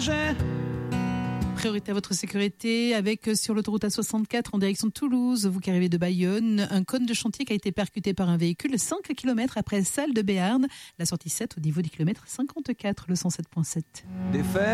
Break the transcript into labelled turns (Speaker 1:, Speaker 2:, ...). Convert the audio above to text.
Speaker 1: Priorité à votre sécurité avec sur l'autoroute A64 en direction de Toulouse, vous qui arrivez de Bayonne, un cône de chantier qui a été percuté par un véhicule 5 km après Salles de Béarn, la sortie 7 au niveau du kilomètre 54, le 107.7.